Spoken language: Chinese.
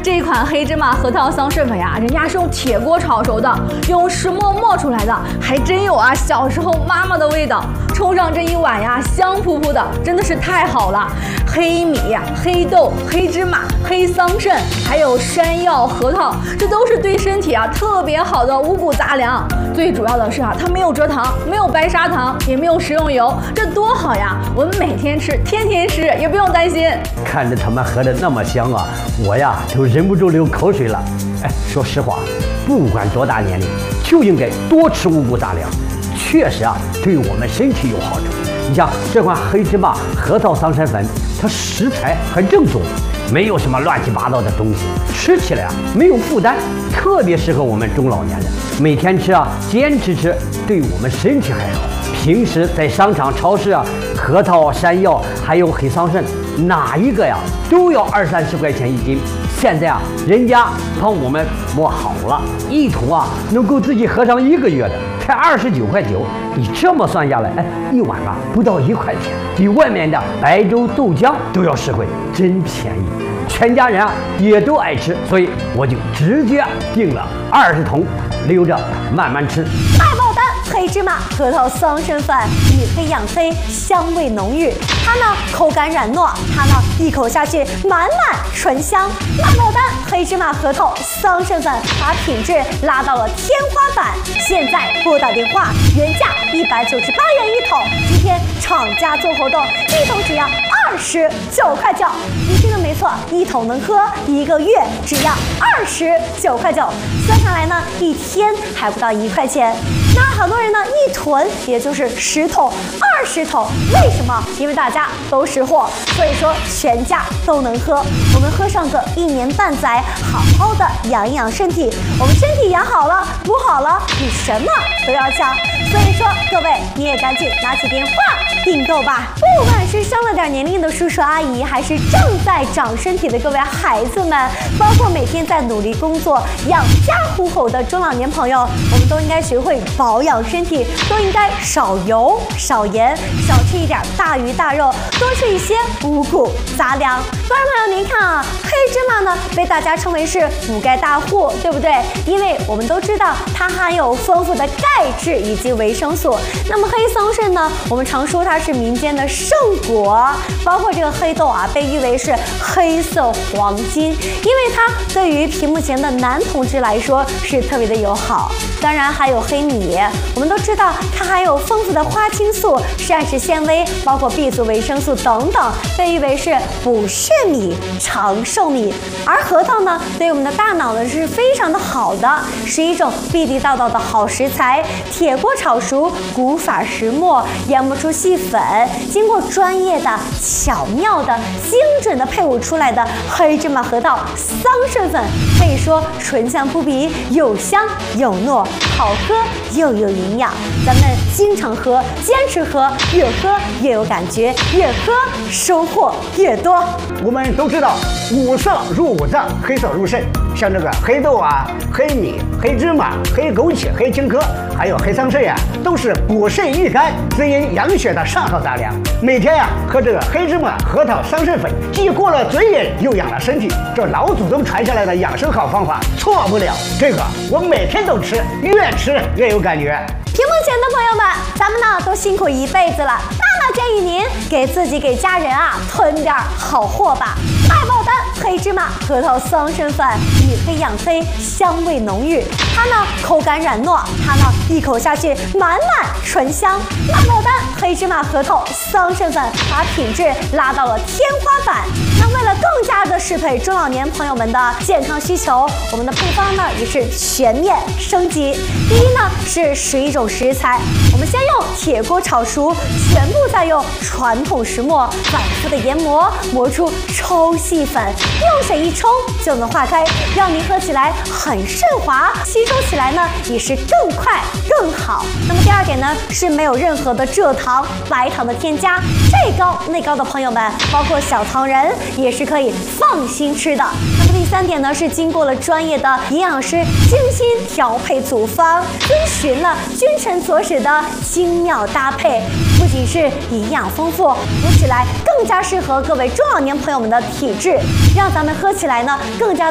这一款黑芝麻核桃桑葚粉呀，人家是用铁锅炒熟的，用石磨磨出来的，还真有啊小时候妈妈的味道。冲上这一碗呀，香扑扑的，真的是太好了。黑米、黑豆、黑芝麻、黑桑葚，还有山药、核桃，这都是对身体啊特别好的五谷杂粮。最主要的是啊，它没有蔗糖，没有白砂糖，也没有食用油，这多好呀！我们每天吃，天天吃，也不用担心。 看着他们喝的那么香啊，我呀都忍不住流口水了。哎，说实话，不管多大年龄，就应该多吃五谷杂粮，确实啊对我们身体有好处。你像这款黑芝麻核桃桑葚粉，它食材很正宗，没有什么乱七八糟的东西，吃起来啊没有负担，特别适合我们中老年人。每天吃啊，坚持吃，对我们身体还好。平时在商场、超市啊，核桃、山药还有黑桑葚，哪一个呀都要20-30块钱一斤。现在啊，人家帮我们磨好了，一桶啊能够自己喝上1个月的，才29.9块。你这么算下来，哎，一碗啊不到1块钱，比外面的白粥豆浆都要实惠，真便宜。全家人啊也都爱吃，所以我就直接订了20桶，留着慢慢吃。 大爆单黑芝麻核桃桑葚粉，以黑养黑，香味浓郁。它呢口感软糯，它呢一口下去满满醇香。大爆单黑芝麻核桃桑葚粉，把品质拉到了天花板。现在拨打电话，原价198元一桶，今天厂家做活动，一桶只要29.9块。你听的没错，一桶能喝1个月，只要29.9块。算下来呢，一天还不到1块钱。那很多人呢一囤也就是10桶、20桶，为什么？因为大家都识货，所以说全家都能喝。我们喝上个1年半载，好好的养养身体。我们身体养好了，补好了，比什么都要强。所以说各位，你也赶紧拿起电话订购吧。不管是上了点年龄的叔叔阿姨，还是正在长身体的各位孩子们，包括每天在努力工作养家糊口的中老年朋友，我们都应该学会保养身体，都应该少油少盐，少吃一点大鱼大肉，多吃一些五谷杂粮。各位朋友，您看啊，黑芝麻呢被大家称为是补钙大户，对不对？因为我们都知道它含有丰富的钙质以及维生素。那么黑桑葚呢，我们常说它是民间的圣果，包括这个黑豆啊，被誉为是黑色黄金，因为它对于屏幕前的男同志来说是特别的友好。当然还有黑米，我们都知道它含有丰富的花青素、膳食纤维，包括 B 族维生素等等，被誉为是补血米、长寿米。而核桃呢，对我们的大脑呢是非常的好的，是一种地地道道的好食材。铁锅炒熟，古法石磨，研磨出细粉，经过专业的、巧妙的、精准的配伍出来的黑芝麻核桃桑葚粉，可以说醇香扑鼻，有香有糯，好喝又有营养。咱们经常喝，坚持喝，越喝越有感觉，越喝收获越多。 我们都知道五色入五脏，黑色入肾，像这个黑豆啊、黑米、黑芝麻、黑枸杞、黑青稞，还有黑桑葚呀，都是补肾益肝、滋阴养血的上好杂粮。每天呀喝这个黑芝麻核桃桑葚粉，既过了嘴瘾，又养了身体，这老祖宗传下来的养生好方法，错不了。这个我每天都吃，越吃越有感觉。 屏幕前的朋友们，咱们呢都辛苦一辈子了，那建议您给自己给家人啊囤点好货吧。大爆单黑芝麻核桃桑葚粉，以黑养黑，香味浓郁。它呢口感软糯，它呢一口下去满满醇香。大爆单黑芝麻核桃桑葚粉，把品质拉到了天花板。那为了更加的适配中老年朋友们的健康需求，我们的配方呢也是全面升级。第一呢是11种食材，我们先用铁锅炒熟，全部再用传统石磨反复的研磨，磨出抽细粉，用水一冲就能化开，让您喝起来很顺滑，吸收起来呢也是更快更好。那么第二点呢是没有任何的蔗糖、白糖的添加，这高那高的朋友们，包括小糖人也是可以放心吃的。那么第三点呢是经过了专业的营养师精心调配组方，遵循了君臣佐使的精妙搭配，不仅是营养丰富，喝起来更加适合各位中老年朋友们的体质，让咱们喝起来呢更加